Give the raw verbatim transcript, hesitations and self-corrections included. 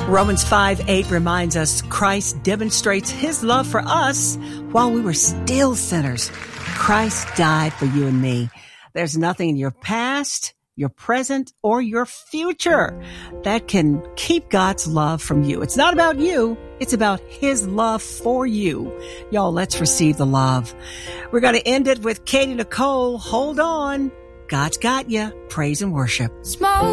Romans five eight reminds us Christ demonstrates his love for us while we were still sinners. Christ died for you and me. There's nothing in your past, your present, or your future that can keep God's love from you. It's not about you. It's about his love for you. Y'all, let's receive the love. We're going to end it with Katie Nicole. Hold on. God's got you. Praise and worship. Smoke.